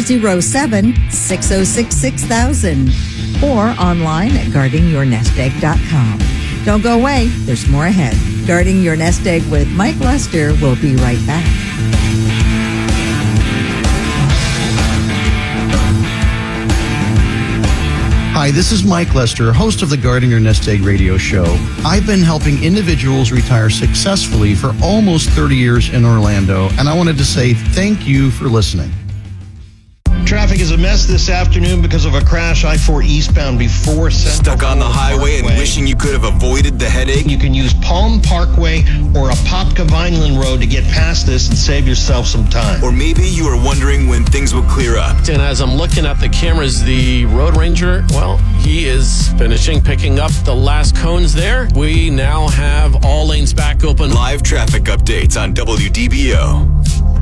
407-606-6000, or online at guardingyournestegg.com. Don't go away. There's more ahead. Guarding Your Nest Egg with Mike Lester will be right back. Hi, this is Mike Lester, host of the Guarding Your Nest Egg radio show. I've been helping individuals retire successfully for almost 30 years in Orlando, and I wanted to say thank you for listening. Traffic is a mess this afternoon because of a crash I-4 eastbound before Central. Stuck on the highway and wishing you could have avoided the headache? You can use Palm Parkway or Apopka Vineland Road to get past this and save yourself some time. Or maybe you are wondering when things will clear up. And as I'm looking at the cameras, the Road Ranger, well, he is picking up the last cones there. We now have all lanes back open. Live traffic updates on WDBO.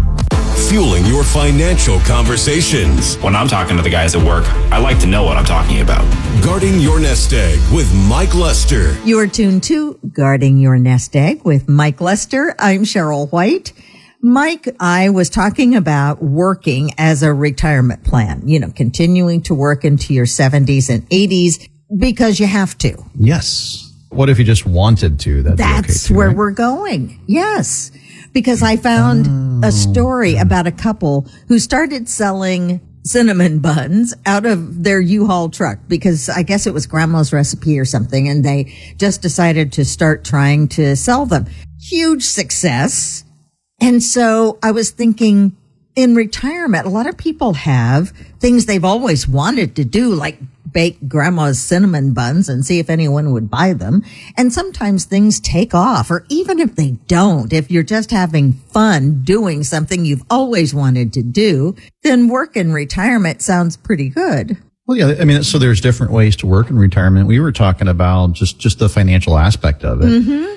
Fueling your financial conversations. When I'm talking to the guys at work, I like to know what I'm talking about. Guarding Your Nest Egg with Mike Lester. You're tuned to Guarding Your Nest Egg with Mike Lester. I'm Cheryl White. Mike, I was talking about working as a retirement plan, you know, continuing to work into your 70s and 80s because you have to. Yes. What if you just wanted to? That's where we're going. Yes. Because I found a story about a couple who started selling cinnamon buns out of their U-Haul truck because I guess it was grandma's recipe or something, and they just decided to start trying to sell them. Huge success. And so I was thinking, in retirement, a lot of people have things they've always wanted to do, like bake grandma's cinnamon buns and see if anyone would buy them. And sometimes things take off, or even if they don't, if you're just having fun doing something you've always wanted to do, then work in retirement sounds pretty good. Well, yeah, I mean, so there's different ways to work in retirement. We were talking about just the financial aspect of it. Mm-hmm.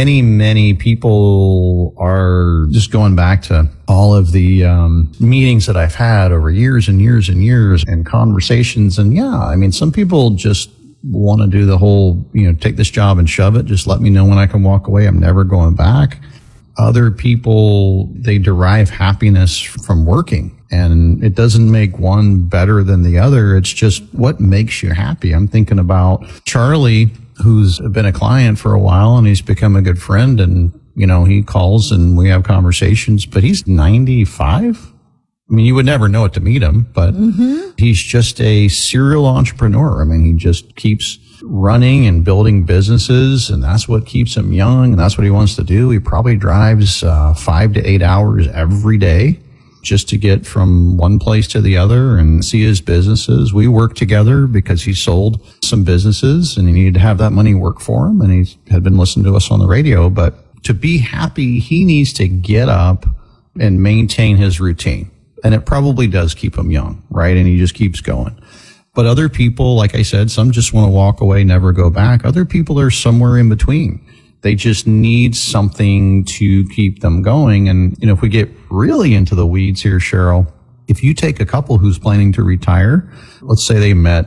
Many people are just going back to all of the meetings that I've had over years and years and years and conversations. And yeah, I mean, some people just want to do the whole, take this job and shove it. Just let me know when I can walk away. I'm never going back. Other people, they derive happiness from working. And it doesn't make one better than the other. It's just what makes you happy. I'm thinking about Charlie, who's been a client for a while, and he's become a good friend, and he calls and we have conversations, but he's 95. I mean, you would never know it to meet him, but he's just a serial entrepreneur. I mean, he just keeps running and building businesses, and that's what keeps him young, and that's what he wants to do. He probably drives 5 to 8 hours every day just to get from one place to the other and see his businesses. We work together because he sold some businesses and he needed to have that money work for him, and he had been listening to us on the radio. But to be happy, he needs to get up and maintain his routine. And it probably does keep him young, right? And he just keeps going. But other people, like I said, some just want to walk away, never go back. Other people are somewhere in between. They just need something to keep them going. And, if we get really into the weeds here, Cheryl, if you take a couple who's planning to retire, let's say they met,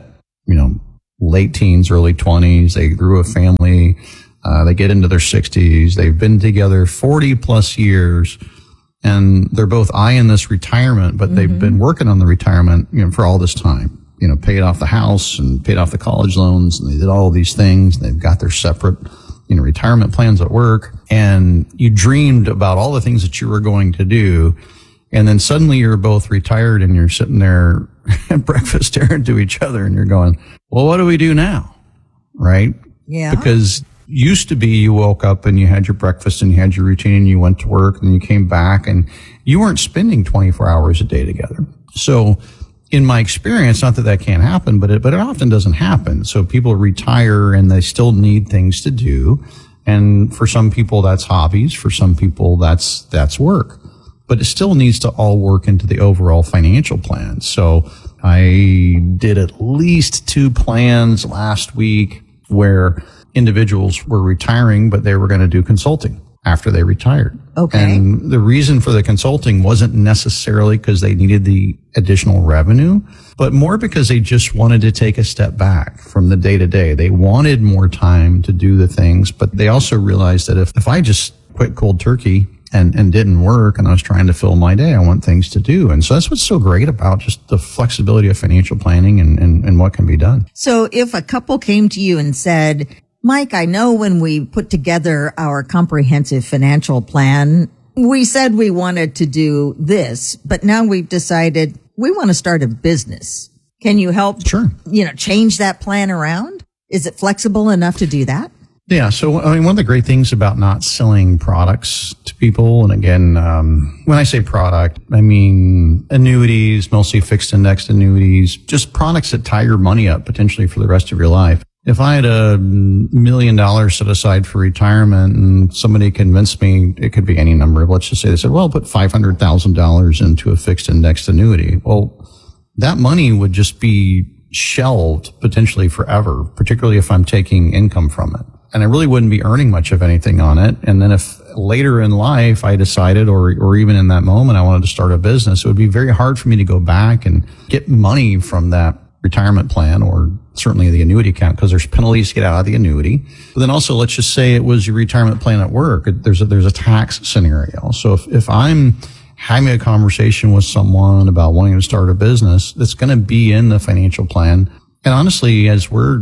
late teens, early 20s, they grew a family, they get into their 60s, they've been together 40 plus years, and they're both eyeing this retirement, but they've been working on the retirement, for all this time. Paid off the house and paid off the college loans, and they did all of these things. They've got their separate, retirement plans at work, and you dreamed about all the things that you were going to do. And then suddenly you're both retired and you're sitting there at breakfast staring to each other and you're going, well, what do we do now? Right? Yeah. Because used to be you woke up and you had your breakfast and you had your routine and you went to work and you came back and you weren't spending 24 hours a day together. So in my experience, not that that can't happen, but it often doesn't happen. So people retire and they still need things to do. And for some people, that's hobbies. For some people, that's work. But it still needs to all work into the overall financial plan. So I did at least 2 plans last week where individuals were retiring, but they were going to do consulting after they retired. Okay. And the reason for the consulting wasn't necessarily because they needed the additional revenue, but more because they just wanted to take a step back from the day to day. They wanted more time to do the things, but they also realized that if I just quit cold turkey and didn't work and I was trying to fill my day, I want things to do. And so that's what's so great about just the flexibility of financial planning and what can be done. So if a couple came to you and said, Mike, I know when we put together our comprehensive financial plan, we said we wanted to do this, but now we've decided we want to start a business. Can you help, Sure. Change that plan around? Is it flexible enough to do that? Yeah. So, one of the great things about not selling products to people, and again, when I say product, I mean annuities, mostly fixed indexed annuities, just products that tie your money up potentially for the rest of your life. If I had $1 million set aside for retirement and somebody convinced me, it could be any number, let's just say they said, well, put $500,000 into a fixed indexed annuity. Well, that money would just be shelved potentially forever, particularly if I'm taking income from it. And I really wouldn't be earning much of anything on it. And then if later in life I decided, or even in that moment, I wanted to start a business, it would be very hard for me to go back and get money from that retirement plan or certainly the annuity account, because there's penalties to get out of the annuity. But then also, let's just say it was your retirement plan at work. There's a tax scenario. So if I'm having a conversation with someone about wanting to start a business, that's going to be in the financial plan. And honestly, as we're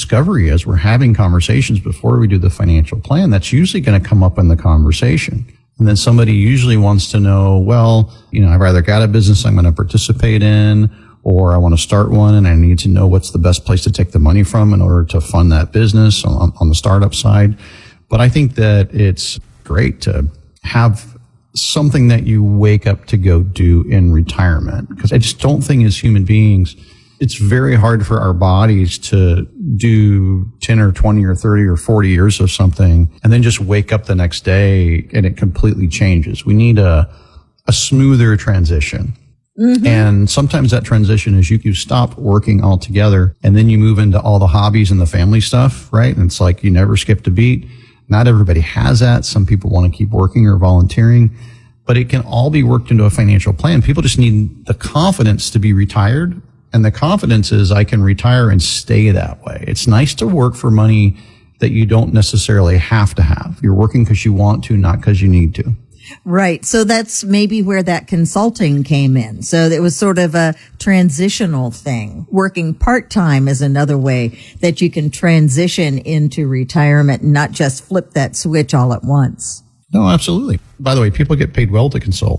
having conversations before we do the financial plan, that's usually going to come up in the conversation. And then somebody usually wants to know, well, I've either got a business I'm going to participate in, or I want to start one and I need to know what's the best place to take the money from in order to fund that business on the startup side. But I think that it's great to have something that you wake up to go do in retirement, because I just don't think as human beings, it's very hard for our bodies to do 10 or 20 or 30 or 40 years of something and then just wake up the next day and it completely changes. We need a smoother transition. Mm-hmm. And sometimes that transition is you stop working altogether and then you move into all the hobbies and the family stuff, right? And it's like you never skipped a beat. Not everybody has that. Some people want to keep working or volunteering, but it can all be worked into a financial plan. People just need the confidence to be retired. And the confidence is I can retire and stay that way. It's nice to work for money that you don't necessarily have to have. You're working because you want to, not because you need to. Right. So that's maybe where that consulting came in. So it was sort of a transitional thing. Working part-time is another way that you can transition into retirement and not just flip that switch all at once. No, absolutely. By the way, people get paid well to consult.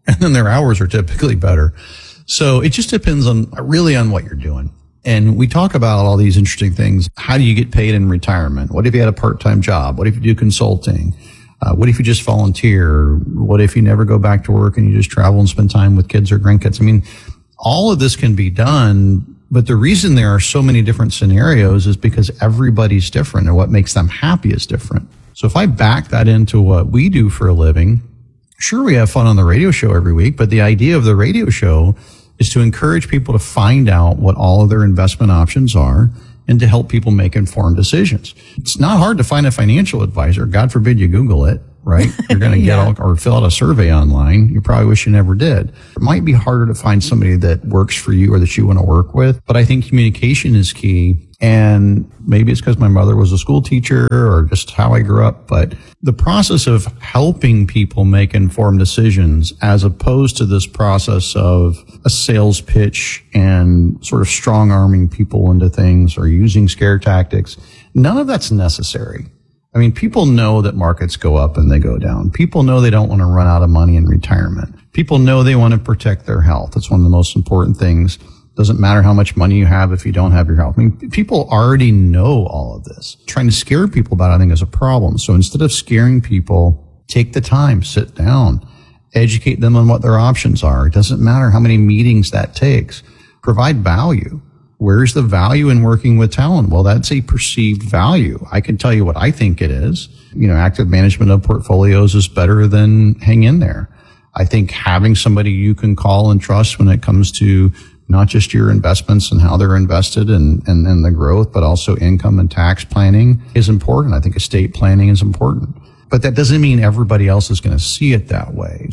and then their hours are typically better. So it just depends on what you're doing. And we talk about all these interesting things. How do you get paid in retirement? What if you had a part-time job? What if you do consulting? What if you just volunteer? What if you never go back to work and you just travel and spend time with kids or grandkids? I mean, all of this can be done, but the reason there are so many different scenarios is because everybody's different and what makes them happy is different. So if I back that into what we do for a living, sure, we have fun on the radio show every week, but the idea of the radio show is to encourage people to find out what all of their investment options are and to help people make informed decisions. It's not hard to find a financial advisor. God forbid you Google it, right? You're going to get or fill out a survey online. You probably wish you never did. It might be harder to find somebody that works for you or that you want to work with, but I think communication is key. And maybe it's because my mother was a school teacher or just how I grew up, but the process of helping people make informed decisions as opposed to this process of a sales pitch and sort of strong arming people into things or using scare tactics, none of that's necessary. I mean, people know that markets go up and they go down. People know they don't want to run out of money in retirement. People know they want to protect their health. It's one of the most important things. Doesn't matter how much money you have if you don't have your health. I mean, people already know all of this. Trying to scare people about it, I think, is a problem. So instead of scaring people, take the time, sit down, educate them on what their options are. It doesn't matter how many meetings that takes. Provide value. Where's the value in working with Talon? Well, that's a perceived value. I can tell you what I think it is. Active management of portfolios is better than hang in there. I think having somebody you can call and trust when it comes to not just your investments and how they're invested and the growth, but also income and tax planning is important. I think estate planning is important. But that doesn't mean everybody else is going to see it that way.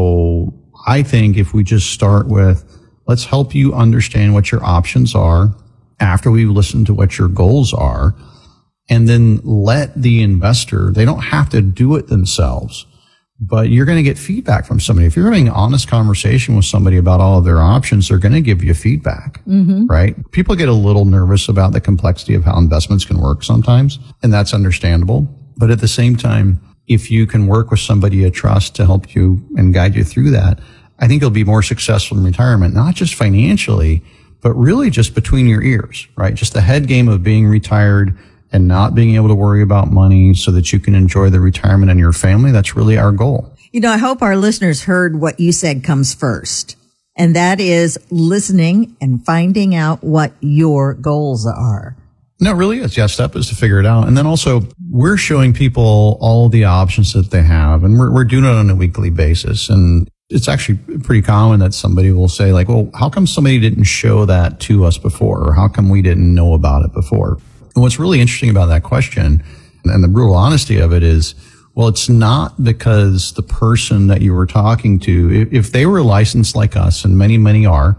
So I think if we just start with, let's help you understand what your options are after we listen to what your goals are, and then let the investor, they don't have to do it themselves, but you're going to get feedback from somebody. If you're having an honest conversation with somebody about all of their options, they're going to give you feedback, right? People get a little nervous about the complexity of how investments can work sometimes, and that's understandable. But at the same time, if you can work with somebody you trust to help you and guide you through that, I think you'll be more successful in retirement, not just financially, but really just between your ears, right? Just the head game of being retired and not being able to worry about money so that you can enjoy the retirement and your family. That's really our goal. I hope our listeners heard what you said comes first, and that is listening and finding out what your goals are. No, it really is. Yeah, step is to figure it out. And then also, we're showing people all the options that they have, and we're doing it on a weekly basis. And it's actually pretty common that somebody will say, like, well, how come somebody didn't show that to us before? Or how come we didn't know about it before? And what's really interesting about that question and the brutal honesty of it is, well, it's not because the person that you were talking to, if they were licensed like us, and many, many are,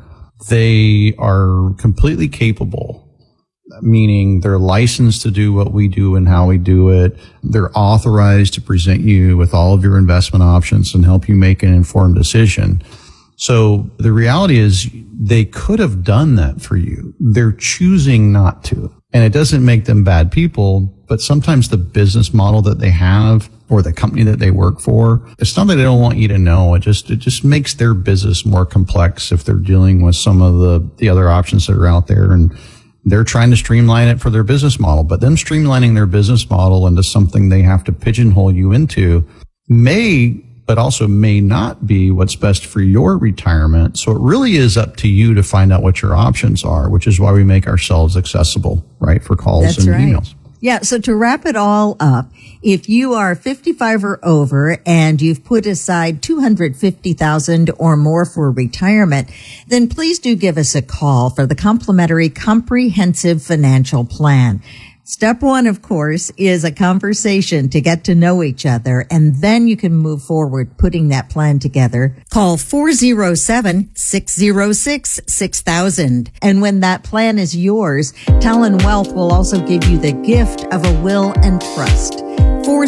they are completely capable, meaning they're licensed to do what we do and how we do it. They're authorized to present you with all of your investment options and help you make an informed decision. So the reality is they could have done that for you. They're choosing not to. And it doesn't make them bad people, but sometimes the business model that they have or the company that they work for, it's not that they don't want you to know. It just makes their business more complex if they're dealing with some of the other options that are out there, and they're trying to streamline it for their business model. But them streamlining their business model into something they have to pigeonhole you into but also may not be what's best for your retirement. So it really is up to you to find out what your options are, which is why we make ourselves accessible, right, for calls and emails. Yeah. So to wrap it all up, if you are 55 or over and you've put aside $250,000 or more for retirement, then please do give us a call for the complimentary comprehensive financial plan. Step one, of course, is a conversation to get to know each other, and then you can move forward putting that plan together. Call 407-606-6000. And when that plan is yours, Talon Wealth will also give you the gift of a will and trust.